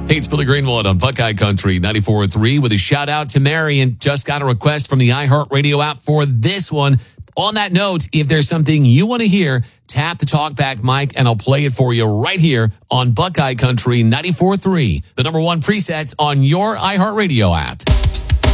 Hey, it's Billy Greenwood on Buckeye Country 94.3 with a shout out to Marion. Just got a request from the iHeartRadio app for this one. On that note, if there's something you want to hear, tap the talkback mic and I'll play it for you right here on Buckeye Country 94.3, the number one presets on your iHeartRadio app.